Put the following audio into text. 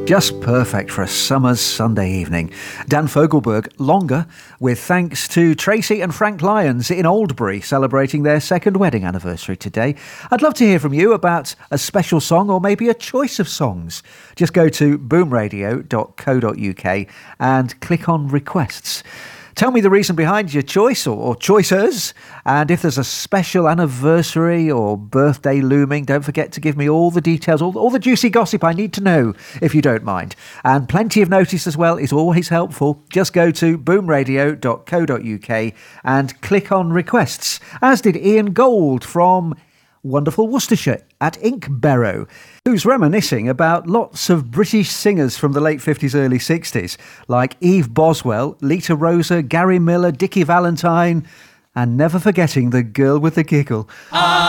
Just perfect for a summer's Sunday evening. Dan Fogelberg, Longer, with thanks to Tracy and Frank Lyons in Oldbury, celebrating their second wedding anniversary today. I'd love to hear from you about a special song or maybe a choice of songs. Just go to boomradio.co.uk and click on requests. Tell me the reason behind your choice or choices, and if there's a special anniversary or birthday looming, don't forget to give me all the details, all the juicy gossip I need to know, if you don't mind. And plenty of notice as well is always helpful. Just go to boomradio.co.uk and click on requests, as did Ian Gold from wonderful Worcestershire at Inkbarrow, who's reminiscing about lots of British singers from the late 50s, early 60s, like Eve Boswell, Lita Rosa, Gary Miller, Dickie Valentine, and never forgetting the girl with the giggle.